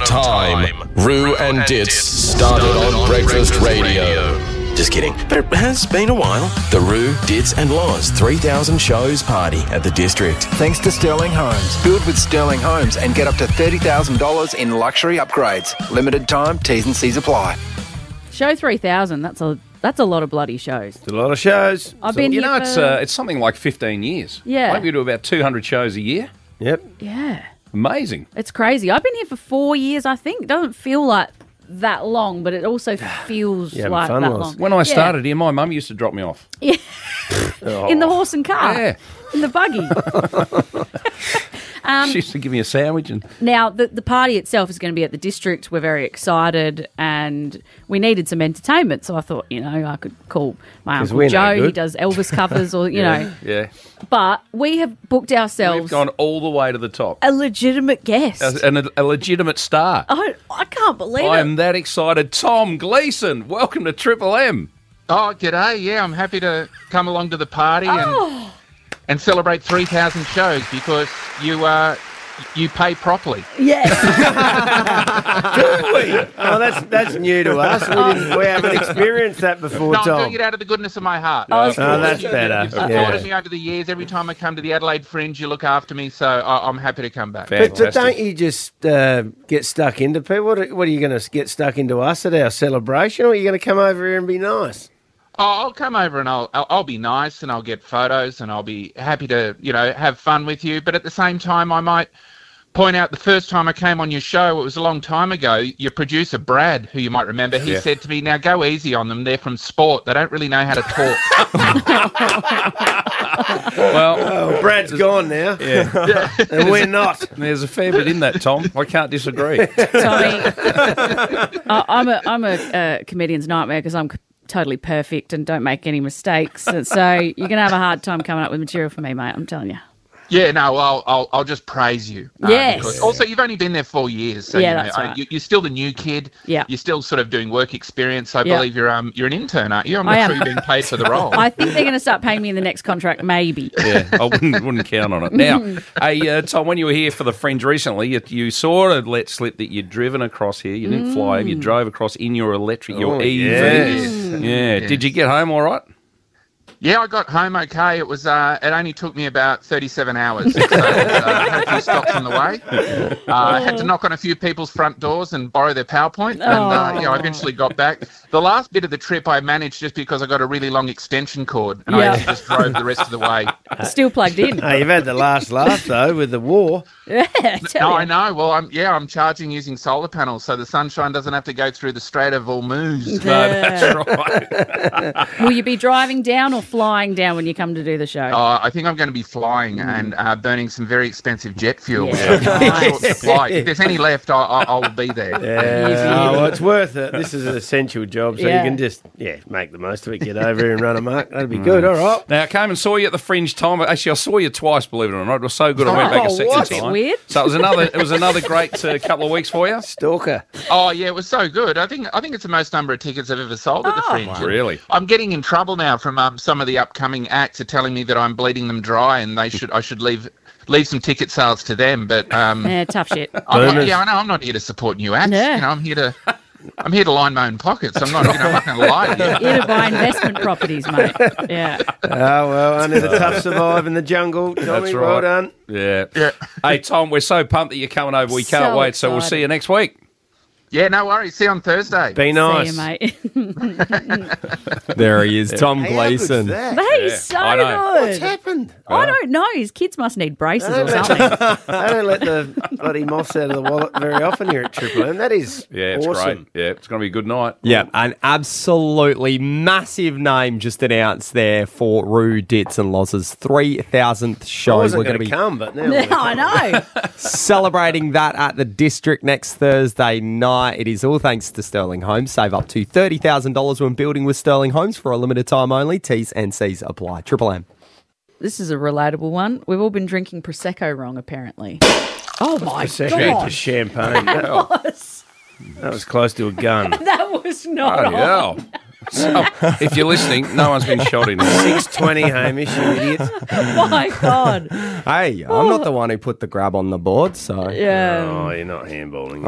time. Roo and Dits started on breakfast radio. Just kidding, but it has been a while. The Roo, Dits and Loz 3000 shows party at the District. Thanks to Sterling Homes. Build with Sterling Homes and get up to $30,000 in luxury upgrades. Limited time, T's and C's apply. Show 3000, that's a lot of bloody shows. It's a lot of shows. I've been here for... it's something like 15 years. Yeah. Maybe we do about 200 shows a year. Yep. Yeah. Amazing. It's crazy. I've been here for 4 years, I think. It doesn't feel like that long, but it also feels like fun, that Loz. long. When I started here, my mum used to drop me off. Yeah. In the horse and car. Yeah. In the buggy. She used to give me a sandwich. And Now, the party itself is going to be at the District. We're very excited and we needed some entertainment. So I thought, I could call my Uncle we're no Joe. He good. does Elvis covers or, know. yeah. But we have booked ourselves We've gone all the way to the top. a legitimate guest. And a legitimate star. I can't believe I it. am that excited. Tom Gleeson, welcome to Triple M. Oh, g'day. Yeah, I'm happy to come along to the party and celebrate 3,000 shows because you pay properly. Yes. Oh, that's new to us. We haven't experienced that before, No, I'm Tom. doing it out of the goodness of my heart. Oh, that's better. You've supported Yeah. me over the years. Every time I come to the Adelaide Fringe, you look after me, so I'm happy to come back. But Fantastic. don't you just get stuck into people? What are you going to get stuck into us at our celebration, or are you going to come over here and be nice? Oh, I'll come over and I'll be nice and I'll get photos and I'll be happy to, have fun with you. But at the same time, I might point out the first time I came on your show, it was a long time ago, your producer, Brad, who you might remember, he said to me, now go easy on them. They're from sport. They don't really know how to talk. Well, Brad's gone now. yeah. And we're not. There's a fair bit in that, Tom. I can't disagree. Tommy, I'm a comedian's nightmare because I'm totally perfect and don't make any mistakes. So you're going to have a hard time coming up with material for me, mate. I'm telling you. Yeah, no, I'll just praise you. Yes. Because also, you've only been there 4 years, so that's right. you're still the new kid. Yeah. You're still sort of doing work experience. I believe you're an intern, aren't you? I'm I not am. sure you're being paid for the role. I think they're going to start paying me in the next contract, maybe. Yeah, I wouldn't count on it. Now, hey, Tom, when you were here for the Fringe recently, you sort of let slip that you'd driven across here. You didn't fly. You drove across in your electric, your EV. yes. Yeah. Did you get home all right? Yeah, I got home okay. It was. It only took me about 37 hours. So, I had a few stops on the way. I had to knock on a few people's front doors and borrow their PowerPoint. And I eventually got back. The last bit of the trip I managed just because I got a really long extension cord and I just drove the rest of the way. Still plugged in. Hey, you've had the last laugh, though, with the war. Yeah, No, I know. Well, I'm charging using solar panels, so the sunshine doesn't have to go through the Strait of Hormuz. That's right. Will you be driving down or flying down when you come to do the show? I think I'm going to be flying and burning some very expensive jet fuel. Yeah. So I'm short supply. If there's any left, I'll be there. Yeah, well, it's worth it. This is an essential job, so Yeah. you can just make the most of it, get over here and run amok. That'd be good. All right. Now, I came and saw you at the Fringe, Tom. Actually, I saw you twice, believe it or not. It was so good I went back a second what? time. Weird. So it was another great couple of weeks for you. Stalker. Oh yeah, it was so good. I think it's the most number of tickets I've ever sold at the Fringe. Wow. Really? I'm getting in trouble now from some of the upcoming acts are telling me that I'm bleeding them dry and I should leave some ticket sales to them. But Yeah, tough shit. I know I'm not here to support new acts. Yeah. I'm here to line my own pockets. I'm not going to lie to you. Here to buy investment properties, mate. Yeah. Oh, well, only the tough survive in the jungle. Tommy, That's right. well done. Yeah. Yeah. Hey, Tom, we're so pumped that you're coming over. We can't So wait. So we'll excited. see you next week. Yeah, no worries. See you on Thursday. Be nice. See you, mate. There he is, Tom Hey, how good's Gleeson. that? That is Yeah, so I know. good. What's happened? I don't know. His kids must need braces or something. I don't let the bloody moths out of the wallet very often here at Triple M. That is Yeah, it's awesome. great. Yeah, it's going to be a good night. Yeah, an absolutely massive name just announced there for Roo, Dits and Loz's 3,000th I show. wasn't We're going going to to be come, but now Yeah, I know. celebrating that at the District next Thursday night. It is all thanks to Sterling Homes. Save up to $30,000 when building with Sterling Homes for a limited time only. T's and C's apply. Triple M. This is a relatable one. We've all been drinking Prosecco wrong, apparently. Oh, my second to God. champagne. That was close to a gun. That was not Bloody on. hell. So, if you're listening, no one's been shot in. 620, Hamish, you idiot. My God. Hey, I'm not the one who put the grab on the board, so... Yeah. Oh, you're not handballing.